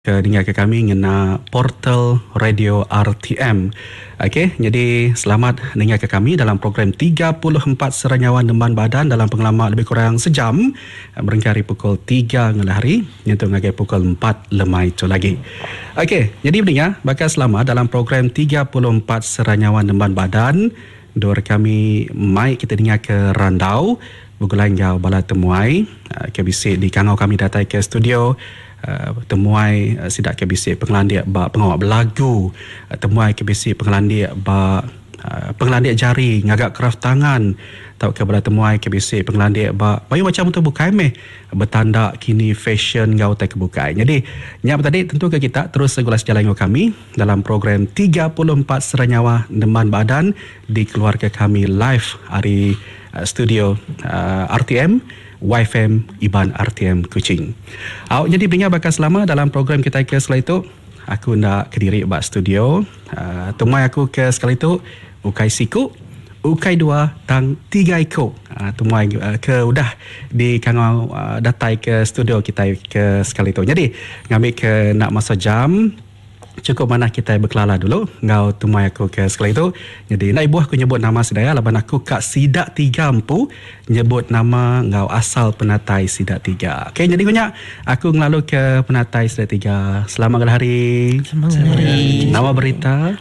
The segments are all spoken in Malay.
Dengar ke kami ngena portal radio RTM. Okey, jadi selamat dengar ke kami dalam program 34 Seranyawan Demban Badan dalam pengalaman lebih kurang sejam berengkari pukul 3 ngala hari nyentuh ngagai pukul 4 lemai tu lagi. Okey, jadi pendengar bakal selamat dalam program 34 Seranyawan Demban Badan. Dua kami mai kita dengar ke Randau bergulai ngau bala temuai ke bisik di kangau kami datang ke studio. Temuai sidak ke bisik pengelandik ba pengawak belagu, temuai ke bisik pengelandik ba pengelandik jari ngagak kraft tangan, tau ke bala temuai ke bisik pengelandik ba bayu macam tu bukai meh bertanda kini fashion ngau tak kebukai. Jadi nyap tadi tentu ke kita terus segulas jalan dengan kami dalam program 34 Seranyawa Demban Badan di keluarga kami live hari studio RTM YFM Iban RTM Kuching. Jadi pendengar bakal selama dalam program kita ke sekali itu. Aku nak ke diri buat studio. Temui aku ke sekali itu ukai siku, ukai 2 tang 3 ikut. Temui ke udah di kangau datai ke studio kita ke sekali itu. Jadi ngambil ke nak masa jam cukup mana kita berkelala dulu ngau temui aku ke sekali itu. Jadi nak ibu aku nyebut nama sedaya laban aku Kak Sidak Tiga Empu nyebut nama ngau asal penatai Sidak Tiga. Okey, jadi kunyak aku ngelalu ke penatai Sidak Tiga. Selamat hari. Selamat hari. Nama berita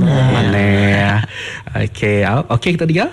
mana? Okey, okey kita tiga.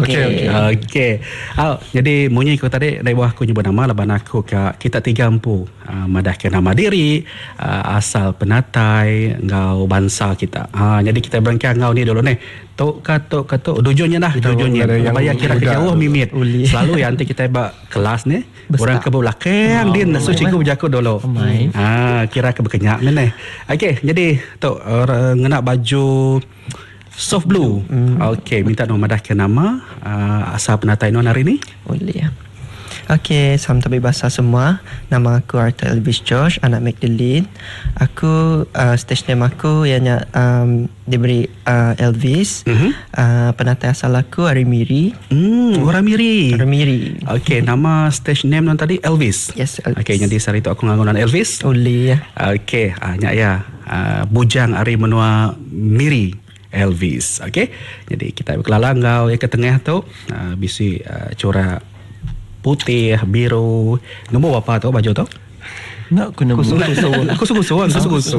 Okey. Jadi munyi aku tadi nak ibu aku nyebut nama laban aku Kak kita Tiga Empu madah ke nama diri, asal penatai ngau bangsa kita. Jadi kita berangkat ngau ni dulu ni. Tok katok dujunnya dah, dujunnya. Bayar kira ke jauh mimit. Selalu yang nanti kita buat kelas ni, orang ke belakang din so cikgu berjaku dulu. Kira ke berkenyak ni. Okey, jadi tok ngena baju soft blue. Okey, minta nombor dah ke nama asal penatai non hari ni. Boleh ya. Okey, salam tabik bahasa semua. Nama aku Arthur Elvis Josh, anak Magdalene. Aku stage name aku ianya diberi Elvis. Penatai asal aku Arimiri. Orang Miri. Arimiri. Okey, nama stage name non tadi Elvis. Yes, Elvis. Okey, jadi hari tu aku nganggunan Elvis. Boleh ya. Okey, nyak ya. Bujang Ari Menua Miri. Elvis. Okey. Jadi kita berkelala ngau ke tengah tu bisi corak putih, biru. Nombor apa tu baju tu? Nak kena Kusuang.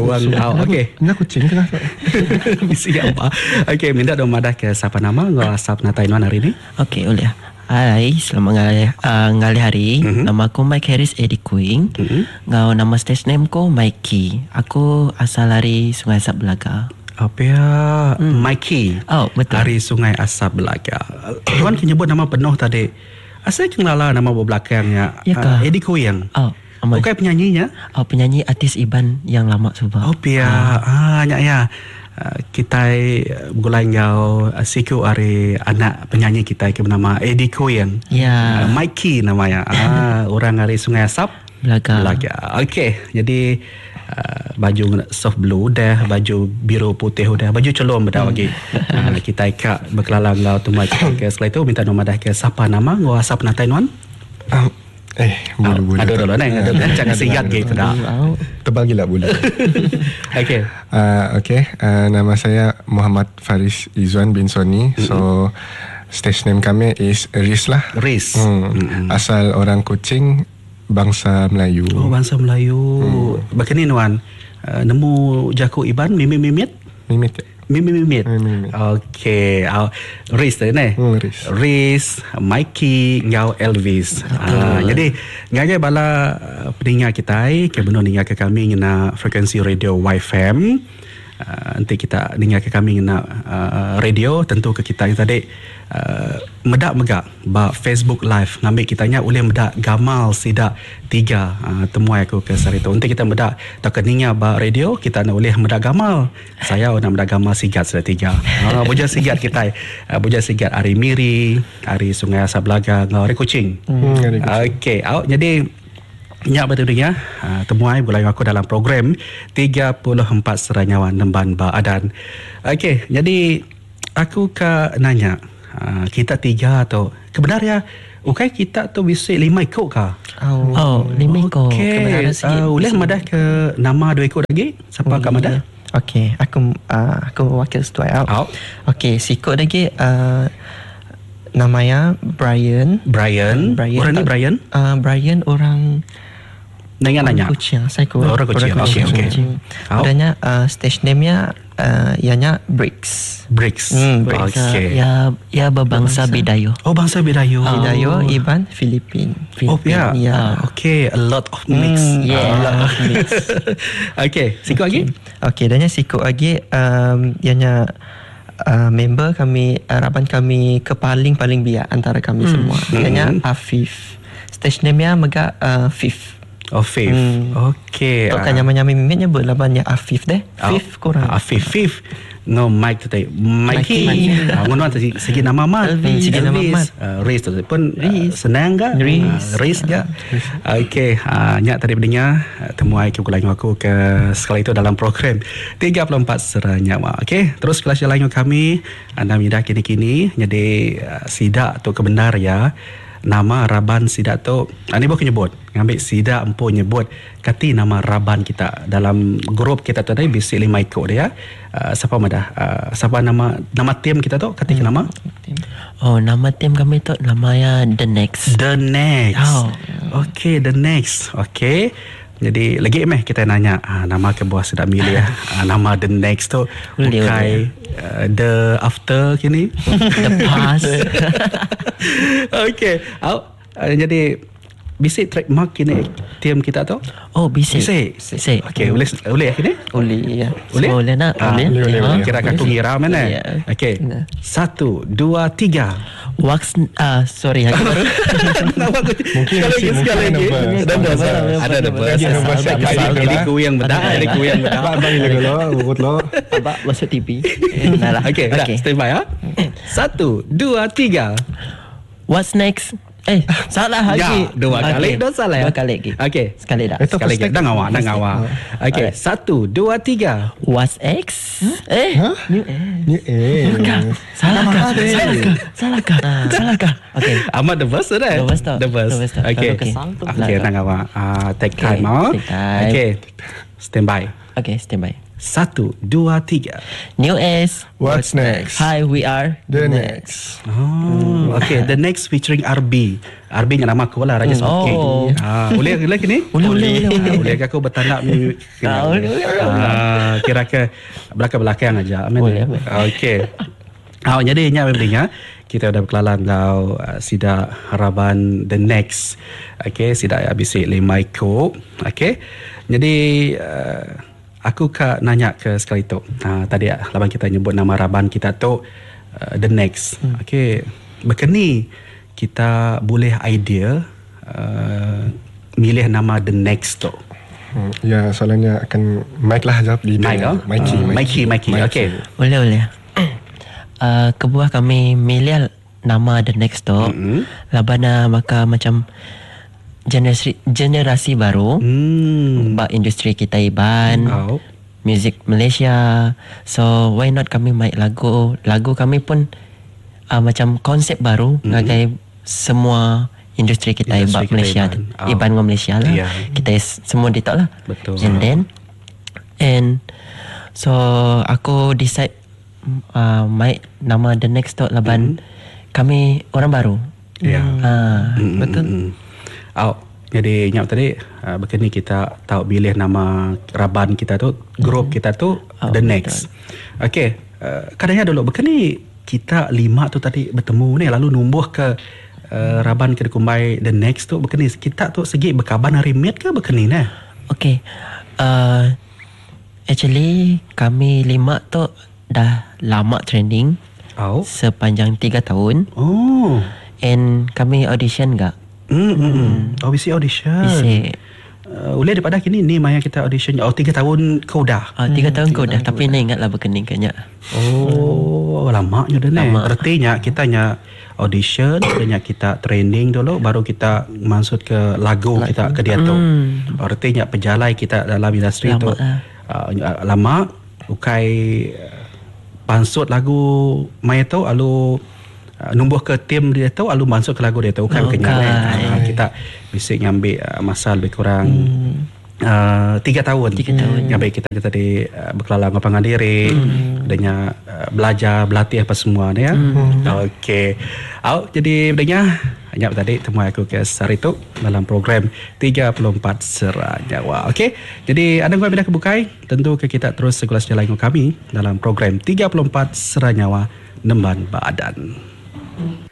Okey. Nak kucing kena. Misi apa? Okey, minta dong madah ke siapa nama ngau asap natai non hari ni? Okey, boleh. Hai, selamat ngali hari. Nama aku Mike Harris Eddie Queen. Ngau nama stage name ko Mikey. Aku asal dari Sungai Asap Belaga. Apa ya? Mikey. Oh, betul. Dari Sungai Asap Belaga. Tuan nyebut nama penuh tadi. Asal kenal nama belakangnya. Ya Eddie Koyang. Bukan penyanyinya? Penyanyi artis Iban yang lama sebab. Nyak ya. Kita gulai ngau siku ari anak penyanyi kita ke bernama Eddie Koyang. Ya. Mikey namanya. Orang dari Sungai Asap Belaga. Okey, jadi baju soft blue dah, baju biru putih dah, baju celom dah lagi. Kita ikak berkelalang ngau tumai ke setelah itu minta nombor dah ke siapa nama ngau asap natai nuan? Boleh. Ada dulu ni, ada jangan singkat gitu dah. Tebal gila boleh. Okey. Nama saya Muhammad Faris Izwan bin Soni. So stage name kami is Riz lah. Riz. Asal orang Kuching, bangsa Melayu. Bangsa Melayu. Begini nuan, nemu jaku Iban mimit. Mimit. Okey. Riz tadi ni. Riz, Mikey, ngau Elvis. Jadi ngagai bala pendengar kita ke benar dengar ke kami ngena frekuensi radio YFM. Nanti kita dengar ke kami ngena radio tentu ke kita yang tadi medak megak ba Facebook live ngambil kitanya boleh medak gamal Sidak Tiga. Temuai aku ke sari tu untuk kita medak tak keninga ba radio kita nak boleh medak gamal. Saya nak medak gamal Sigat Sidak Tiga. Buja sigat kita. Buja sigat Ari Miri, Ari Sungai Asap Belaga, ngau Ari Kuching. Okey, jadi nyak betul ya. Temuai bulai aku dalam program 34 Seranyawan Demban Badan. Okey, jadi aku ke nanya kita tiga atau kebenar ya Ukai kita tu bisik 5 ekor kah? Oh, 5 ekor. Okey. Boleh Madah ke nama 2 ekor lagi? Siapa Kak Madah? Okey, aku wakil setuai. Okey, sikut lagi namanya Brian. Brian. Orang ni Brian? Brian orang Nanya. Kuching. Saya orang Kuching. Okey. Adanya stage name-nya ianya Bricks. Bricks. Okey. Ya berbangsa Bidayo. Oh, bangsa Bidayo. Bidayo Iban Filipin. Oh, ya. Okey, a lot of mix. A lot of mix. Okey, sikut lagi? Okey, adanya sikut lagi ianya member kami, raban kami paling biak antara kami semua. Ianya Afif. Stage name-nya mega Fifth. Oh, Fifth. Okey. Tak kan nyama-nyama mimitnya berlabannya Afif deh. Fifth kurang. Fifth. No, Mike tu tadi. Mikey. Ngono tu segi nama mat. Segi nama mat. Riz tu pun senang ke? Riz ke? Okey. Nyak tadi berdengar temuai ke lain aku ke sekali itu dalam program 34 Seranyawa. Okey. Terus kelas lain kami anda minda kini-kini jadi sidak tu kebenar ya. Nama Raban Sidak tu ini bukan nyebut ngambil Sidak empu nyebut kati nama Raban kita dalam grup kita tu tadi bisik 5 ekor dia. Siapa Madah? Siapa nama tim kita tu kati nama? Oh, nama tim kami tu namanya The Next. The Next. Okey, The Next. Okey. Jadi lagi kita nanya nama ke buah sedap milih nama The Next tu bukai The After kini. The Past. Okey. Jadi bisik trademark kini tim kita tu? Oh, bisik. Okey, boleh kini? Boleh ya. Boleh nak? Boleh. Kira aku ngira mana? Okey. 1, 2, 3. Sorry aku baru. Mungkin sekali lagi. Ada bahasa. Jadi ku yang bedah. Abang ini lo. Abang masuk TV. Okey, stand by 1, 2, 3. What's next? Salah lagi. Dua kali dah salah ya. 2 kali lagi. Okey. Sekali dah. Sekali lagi. Dah ngawak. Okey, 1, 2, 3. What's X? Salahkah? Okey. Amat the verse dah. The verse. Okey. Okey, dah ngawak. Take time. Okey. Stand by. Okay, stand by. 1, 2, 3. New S. What's next? Hi, we are The Next. Okay, The Next featuring RB. RB dengan nama aku lah, Raja Smoking. Boleh lagi ni? Boleh. Boleh ke aku bertanda ni? Kira ke belakang aja. Boleh. Okay. Jadi ingat kita dah berkelalan kau Sidak Raban The Next. Okay, Sidak bisik 5 ekor. Okay. Jadi aku nanya ke sekali tu. Tadi laban kita nyebut nama Raban kita tu The Next. Okay. Berkeni kita boleh idea milih nama The Next tu. Ya, soalnya akan Mike lah jawab di Mikey. Okay. Boleh. Kebuah kami milih nama The Next tu. Labana maka macam generasi baru bak industri kita Iban music Malaysia, so why not kami main lagu kami pun macam konsep baru ngagai semua industri kita Iban Malaysia Iban dengan Malaysia lah kita semua ditok lah. Betul. And so aku decide main nama The Next tu laban kami orang baru. Betul. Jadi ingat tadi berkini kita tahu pilih nama Raban kita tu, grup kita tu The Next. Okey, kadangnya dulu berkini kita 5 tu tadi bertemu ni lalu numbuh ke Raban ke Kumbai The Next tu berkini kita tu segi berkaban hari mit ke berkini nah. Okey. Actually kami 5 tu dah lama trending. Sepanjang 3 tahun. And kami audition gak? Bisi audition. Bisi. Boleh daripada kini ni maya kita audition. 3 tahun kau dah. 3 tahun kau dah. Tapi ni ingatlah berkening kanya. Lamanya dah ni. Artinya kita audition, artinya kita training dulu, baru kita masuk ke lagu kita ke dia tu. Artinya perjalanan kita dalam industri tu lama. Ukai pansut lagu maya tu lalu numbuh ke tim dia tu lalu masuk ke lagu dia tu bukan kenyang. Kita mesti ngambil masa lebih kurang 3 tahun ngambil kita tadi berkelalang lapangan diri adanya belajar berlatih apa semua ni ya. Okey. Jadi bedanya hanya tadi temui aku ke Sarituk dalam program 34 Sera Nyawa. Okey. Jadi anda gua bila kebukai tentu ke kita terus segulas jalan kami dalam program 34 Sera Nyawa Nemban Badan.